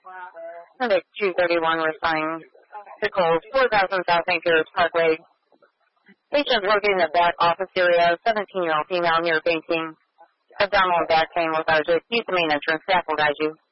Medic 231 responding to calls 4000 South St. Peter's Parkway. Patient located in the back office area, 17-year-old female near fainting. Abdominal and back pain without a use the main entrance. Staff will guide you.